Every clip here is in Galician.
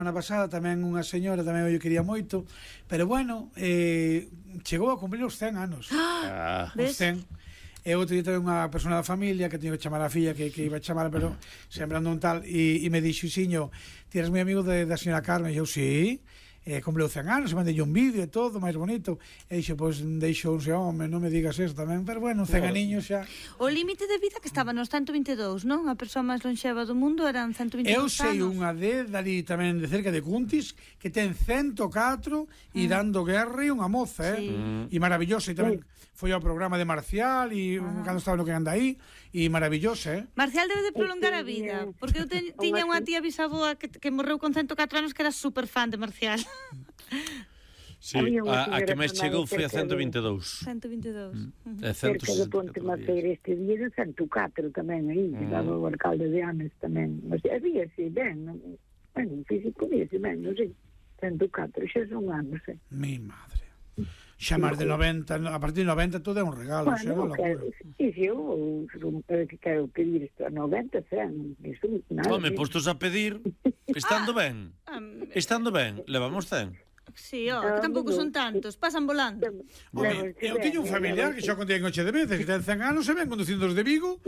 semana pasada tamén unha señora tamén eu quería moito, pero bueno, chegou a cumprir os 100 anos. Os 100. E outro día tamén unha persona da familia que teño que chamar a filla que iba a chamar, pero sempre ando un tal e me dixo, xiño, ti eres moi amigo da señora Carmen? E eu, sí, cumpleu 100 anos, mandei un vídeo e todo, máis bonito, e dixo, pois deixou un home, non me digas eso tamén, pero bueno, 100 aniños xa. O límite de vida que estaba nos 122, non? A persoa máis lonxeva do mundo eran 122 anos. Eu sei unha de dali tamén de cerca de Cuntis que ten 104 e dando guerra e unha moza, e maravillosa, e tamén foi ao programa de Marcial e cando estaba no que anda aí, e maravillosa, Marcial debe de prolongar a vida, porque eu tiña unha tía bisaboa que morreu con 104 anos que era super fan de Marcial. Sí, a que máis chegou foi a 122. 122. Cerca de Ponte Maceira este día de 104 tamén aí, que daba o alcalde de Ames tamén. Mas había si ben, físico día si ben, non sei, 104, xa son anos, Mi madre. Xa máis de 90, a partir de 90 todo é un regalo, xa é unha locura. Eu quero pedir isto a 90, 100, isto nada. Home, postos a pedir, estando ben, levamos 100. Sí, que tampouco son tantos, pasan volando. Eu teño un familiar que xa contei en coche de veces, que ten 100 anos e ven conducindo desde Vigo,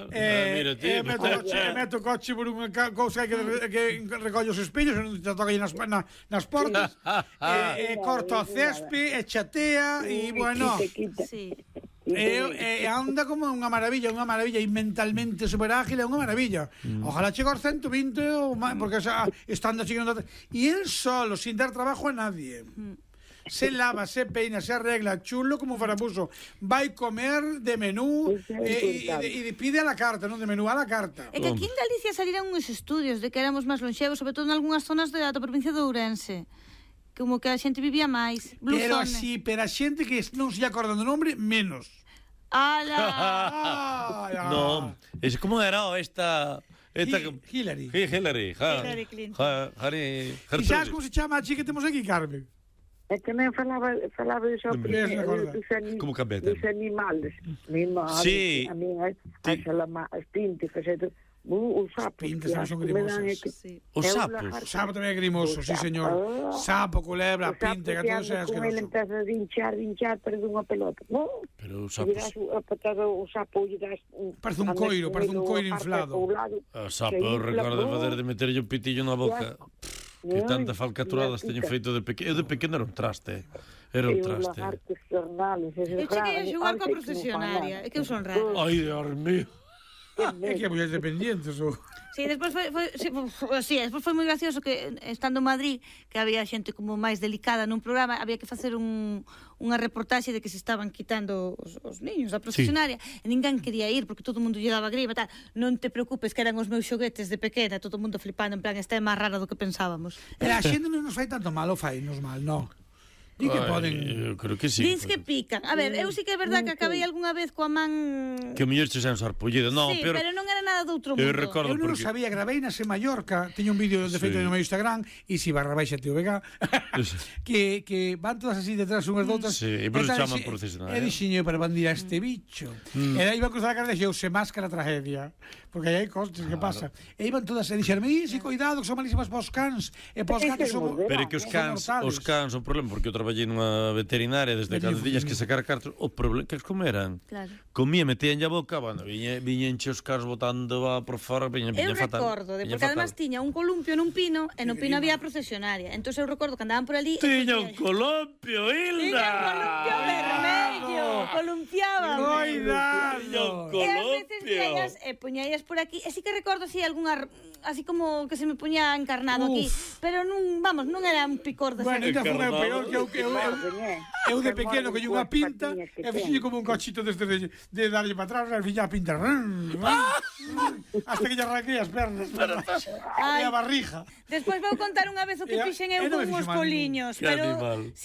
meto coche por unha cousa que recolle os espellos e non te toca aí nas portas, corta o césped, e chatea, e bueno, e anda como unha maravilla, e mentalmente super ágil, é unha maravilla. Ojalá chegue aos 120 ou máis, porque estando chegando, e él solo, sin dar trabajo a nadie, se lava, se peina, se arregla, chulo como un farabuso, vai comer de menú e pide a la carta, non de menú, a la carta. É que aquí en Galicia saliran uns estudios de que éramos máis lonxevos, sobre todo en algunhas zonas da provincia de Ourense, como que a xente vivía máis. Pero así, pero a xente que non se acorda do nombre, menos. ¡Ala! No, es como era esta Hillary. Hillary Clinton. E sabes como se chama a chica que temos aquí, Carmen? E tamén falaba só como cabeta. Dos animales. Sí. A minha, as pintas, os sapos. Pintas tamén son grimosas. Os sapos. O sapo tamén é grimoso, sí, señor. Sapo, culebra, pinta, que todo sea asqueroso. Con ele empeza a vinchar, perde unha pelota. Pero os sapos... O sapo lle das... Parece un coiro inflado. O sapo, eu recordo de meterlle un pitillo na boca. Que tanta falcaturadas teño feito de pequeno. Eu de pequeno era un traste. Eu cheguei a xogar coa procesionaria. É que eu son rara. Ai, Dios mío. É que é mulleres dependientes ou... Sí, despois foi moi gracioso que estando en Madrid, que había xente como máis delicada nun programa, había que facer unha reportaxe de que se estaban quitando os niños da procesionaria, e ninguén quería ir porque todo o mundo lle daba grima, tal. Non te preocupes que eran os meus xoguetes de pequena, todo o mundo flipando, en plan, esta é máis rara do que pensábamos. Pero a xente non nos fai tanto mal, ou fai nos mal, non? Di que poden... Eu creo que sí. Dins que pican. A ver, eu sí que é verdad que acabei algunha vez coa man... Que o mellor che sen sarpullido. No, sí, pero non era nada do outro mundo. Eu recordo non sabía, gravei nas en Mallorca, teño un vídeo de feito no meu Instagram, e si barra baixa tío Vega, que van todas así detrás unhas doutras. Sí, e por eso chaman procesionaria. E dixiño para bandir a este bicho. E aí iba a cruzar a cara e dixeu, se máscara tragedia. Porque aí hai cosas que pasa. E iban todas a dixerme, si, cuidado, que son malísimas pos cans. E pos gatos son... Pero que os cans, o problema, porque eu traballei nunha veterinaria desde cando tiñas que sacar cartos, o problema que comeran. Claro. Comía, metían a boca, bueno, viñenche os cars botando por fora, viña fatal. Eu recordo, porque además tiña un columpio nun pino, e no pino había a procesionaria. Entón eu recordo que andaban por ali... Tiña un columpio, Hilda! Tiña un columpio vermello, columpiábame. Cuidado! E a veces poñías por aquí, e sí que recordo así algunha, así como que se me poñía encarnado aquí, pero non, vamos, non era un picor de bueno, ainda foi peor que eu de pequeno que unha pinta e fixi como un cochito deste de darlle para atrás, e fixi a pinta hasta que lle arranquei as pernas e a barriga. Despois vou contar unha vez o que fixen eu con uns poliños, pero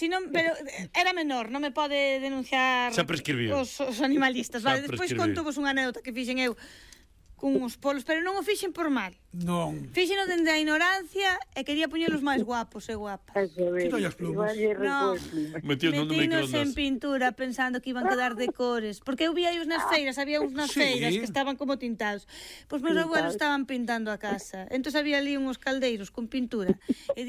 era menor, non me pode denunciar os animalistas, vale? Despois conto vos unha anécdota que fixen eu con uns polos, pero non o fixen por mal. Non. Fixeno dende a ignorancia e quería poñelos máis guapos e guapas. Quito as plumas. No, metinos en pintura pensando que iban a quedar de cores. Porque eu vi aí nas feiras, había uns nas feiras que estaban como tintados. Pois meus abuelos estaban pintando a casa. Entón había ali uns caldeiros con pintura. E